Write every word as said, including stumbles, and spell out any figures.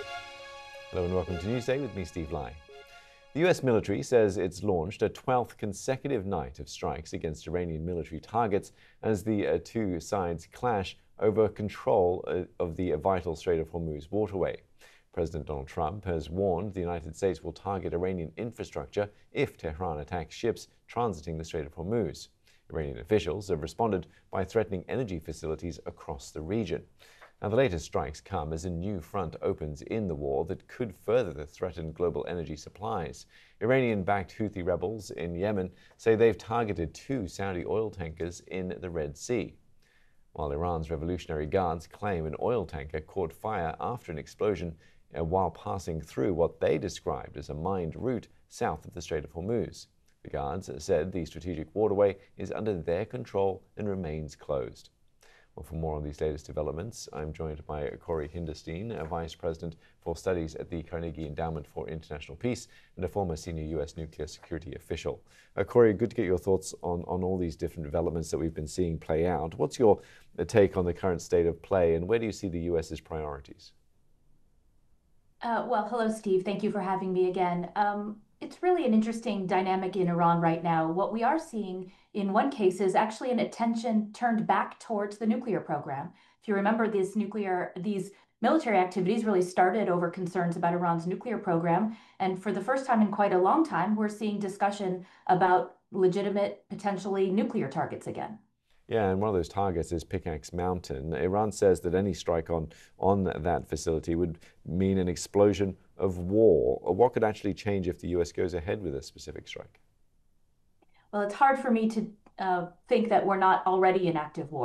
Hello and welcome to Newsday with me, Steve Lai. The U S military says it's launched a twelfth consecutive night of strikes against Iranian military targets as the uh, two sides clash over control uh, of the vital Strait of Hormuz waterway. President Donald Trump has warned the United States will target Iranian infrastructure if Tehran attacks ships transiting the Strait of Hormuz. Iranian officials have responded by threatening energy facilities across the region. Now, the latest strikes come as a new front opens in the war that could further threaten global energy supplies. Iranian-backed Houthi rebels in Yemen say they've targeted two Saudi oil tankers in the Red Sea, while Iran's Revolutionary Guards claim an oil tanker caught fire after an explosion uh, while passing through what they described as a mined route south of the Strait of Hormuz. The Guards said the strategic waterway is under their control and remains closed. Well, for more on these latest developments, I'm joined by Corey Hinderstein, a Vice President for Studies at the Carnegie Endowment for International Peace and a former senior U S nuclear security official. Uh, Corey, good to get your thoughts on, on all these different developments that we've been seeing play out. What's your uh, take on the current state of play, and where do you see the US's priorities? Uh, well, hello, Steve. Thank you for having me again. Um, it's really an interesting dynamic in Iran right now. What we are seeing in one case is actually an attention turned back towards the nuclear program. If you remember, these nuclear, these military activities really started over concerns about Iran's nuclear program. And for the first time in quite a long time, we're seeing discussion about legitimate, potentially nuclear targets again. Yeah, and one of those targets is Pickaxe Mountain. Iran says that any strike on, on that facility would mean an explosion of war. What could actually change if the U S goes ahead with a specific strike? Well, it's hard for me to uh, think that we're not already in active war.